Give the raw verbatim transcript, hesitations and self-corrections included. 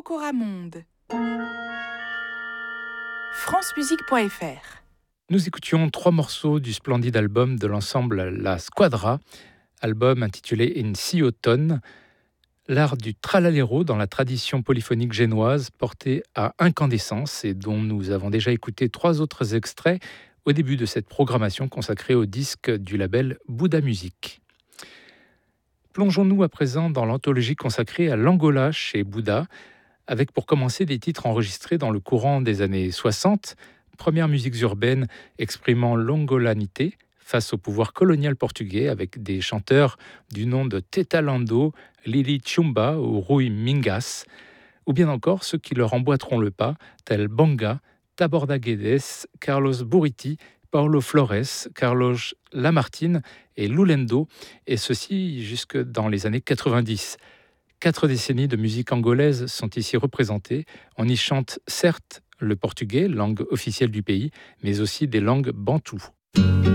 Rocoramonde. francemusique point f r. Nous écoutions trois morceaux du splendide album de l'ensemble La Squadra, album intitulé In Si Automne, l'art du tralaléro dans la tradition polyphonique génoise porté à incandescence et dont nous avons déjà écouté trois autres extraits au début de cette programmation consacrée au disque du label Bouddha Music. Plongeons-nous à présent dans l'anthologie consacrée à l'Angola chez Bouddha, avec pour commencer des titres enregistrés dans le courant des années soixante, premières musiques urbaines exprimant l'angolanité face au pouvoir colonial portugais, avec des chanteurs du nom de Teta Lando, Lili Chumba ou Rui Mingas, ou bien encore ceux qui leur emboîteront le pas, tels Banga, Taborda Guedes, Carlos Buriti, Paulo Flores, Carlos Lamartine et Lulendo, et ceci jusque dans les années quatre-vingt-dix. Quatre décennies de musique angolaise sont ici représentées. On y chante certes le portugais, langue officielle du pays, mais aussi des langues bantoues.